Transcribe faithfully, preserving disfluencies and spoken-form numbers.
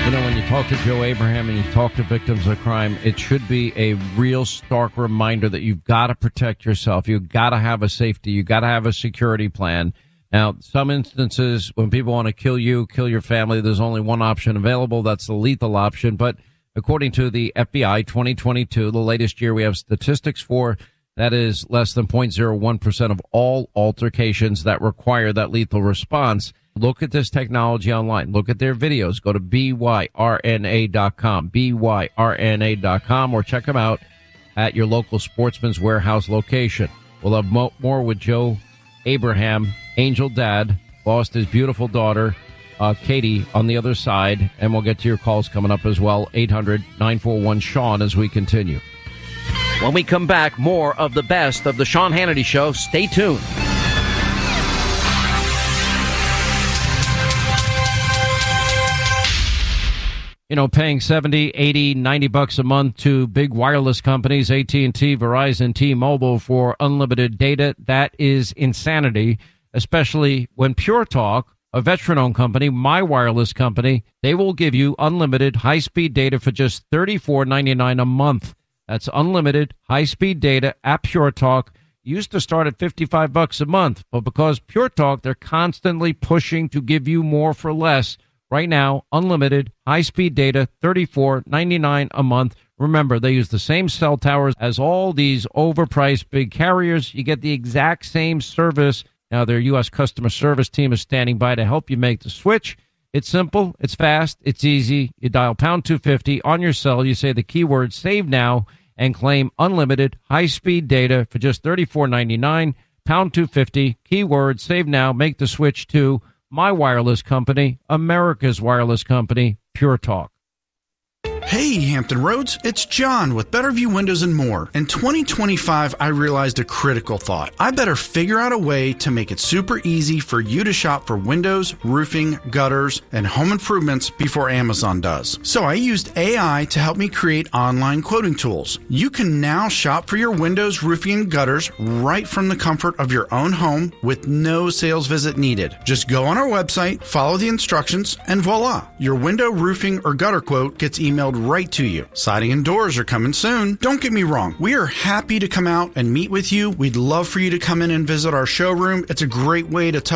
You know, when you talk to Joe Abraham and you talk to victims of crime, it should be a real stark reminder that you've got to protect yourself. You've got to have a safety. You've got to have a security plan. Now, some instances when people want to kill you, kill your family, there's only one option available. That's the lethal option. But according to the F B I twenty twenty-two, the latest year we have statistics for, that is less than zero point zero one percent of all altercations that require that lethal response. Look at this technology online. Look at their videos. Go to B Y R N A dot com, B Y R N A dot com, or check them out at your local Sportsman's Warehouse location. We'll have mo- more with Joe Abraham, Angel Dad, lost his beautiful daughter, uh, Katie, on the other side, and we'll get to your calls coming up as well, eight hundred nine four one Sean, as we continue. When we come back, more of the best of the Sean Hannity Show. Stay tuned. You know, paying seventy, eighty, ninety bucks a month to big wireless companies, A T and T, Verizon, T-Mobile, for unlimited data, that is insanity, especially when Pure Talk, a veteran-owned company, my wireless company, they will give you unlimited high-speed data for just thirty-four ninety-nine a month. That's unlimited high-speed data at Pure Talk. Used to start at fifty-five bucks a month, but because Pure Talk, they're constantly pushing to give you more for less. Right now, unlimited high-speed data, thirty-four ninety-nine a month. Remember, they use the same cell towers as all these overpriced big carriers. You get the exact same service. Now, their U S customer service team is standing by to help you make the switch. It's simple, it's fast, it's easy. You dial pound two fifty on your cell. You say the keyword save now and claim unlimited high-speed data for just thirty-four ninety-nine. Pound two fifty, keyword save now, make the switch to my wireless company, America's wireless company, Pure Talk. Hey, Hampton Roads, it's John with Better View Windows and More. In twenty twenty-five, I realized a critical thought. I better figure out a way to make it super easy for you to shop for windows, roofing, gutters, and home improvements before Amazon does. So I used A I to help me create online quoting tools. You can now shop for your windows, roofing, and gutters right from the comfort of your own home with no sales visit needed. Just go on our website, follow the instructions, and voila, your window, roofing, or gutter quote gets emailed right to you. Siding and doors are coming soon. Don't get me wrong. We are happy to come out and meet with you. We'd love for you to come in and visit our showroom. It's a great way to touch